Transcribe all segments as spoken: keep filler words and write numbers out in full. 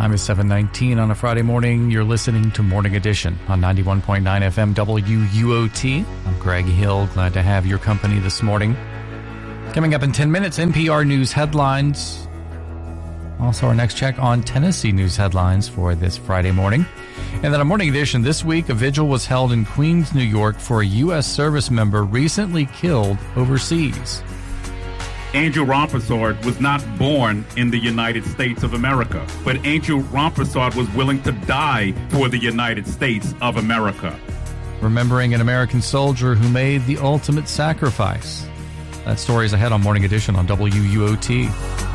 Time is seven nineteen on a Friday morning. You're listening to Morning Edition on ninety-one point nine F M W U O T. I'm Greg Hill. Glad to have your company this morning. Coming up in ten minutes, N P R News headlines. Also, our next check on Tennessee news headlines for this Friday morning. And then a Morning Edition this week, a vigil was held in Queens, New York for a U S service member recently killed overseas. Angel Rampersad was not born in the United States of America, but Angel Rampersad was willing to die for the United States of America. Remembering an American soldier who made the ultimate sacrifice. That story is ahead on Morning Edition on W U O T.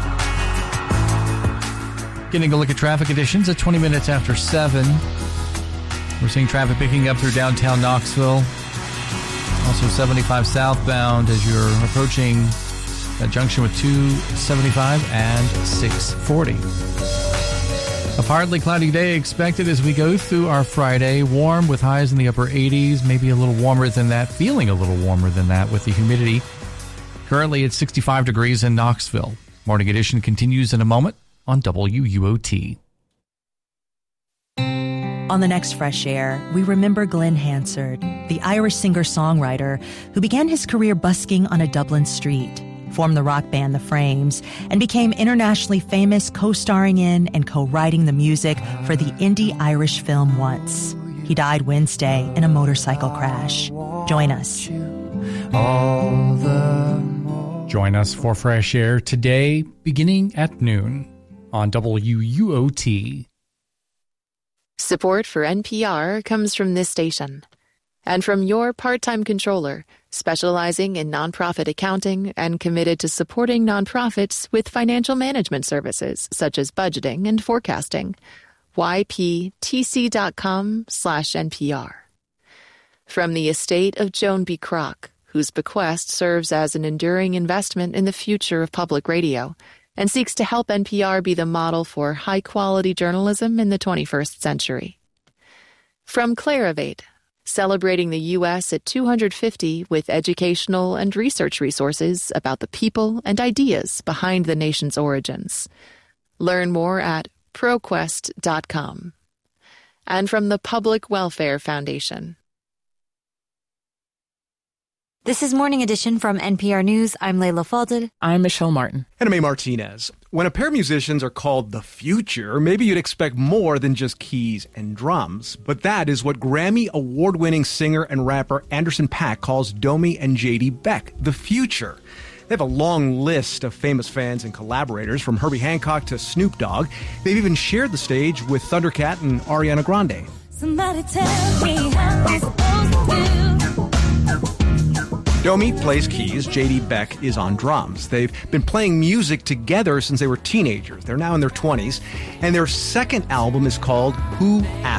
Getting a look at traffic conditions at twenty minutes after seven. We're seeing traffic picking up through downtown Knoxville. Also seventy-five southbound as you're approaching that junction with two seventy-five and six forty. A partly cloudy day expected as we go through our Friday. Warm with highs in the upper eighties, maybe a little warmer than that, feeling a little warmer than that with the humidity. Currently at sixty-five degrees in Knoxville. Morning Edition continues in a moment on W U O T. On the next Fresh Air, we remember Glenn Hansard, the Irish singer-songwriter who began his career busking on a Dublin street, formed the rock band The Frames, and became internationally famous co-starring in and co-writing the music for the indie Irish film Once. He died Wednesday in a motorcycle crash. Join us. Join us for Fresh Air today, beginning at noon on W U O T. Support for N P R comes from this station and from your part-time controller, specializing in nonprofit accounting and committed to supporting nonprofits with financial management services such as budgeting and forecasting. Y P T C dot com slash N P R. From the estate of Joan B. Kroc, whose bequest serves as an enduring investment in the future of public radio and seeks to help N P R be the model for high-quality journalism in the twenty-first century. From Clarivate, celebrating the U S at two hundred fifty with educational and research resources about the people and ideas behind the nation's origins. Learn more at ProQuest dot com. And from the Public Welfare Foundation. This is Morning Edition from N P R News. I'm Layla Fadel. I'm Michelle Martin. And I'm A. Martinez. When a pair of musicians are called the future, maybe you'd expect more than just keys and drums. But that is what Grammy award-winning singer and rapper Anderson .Paak calls Domi and J D Beck, the future. They have a long list of famous fans and collaborators, from Herbie Hancock to Snoop Dogg. They've even shared the stage with Thundercat and Ariana Grande. Somebody tell me how I'm supposed to do. Domi plays keys, J D Beck is on drums. They've been playing music together since they were teenagers. They're now in their twenties, and their second album is called Who Asked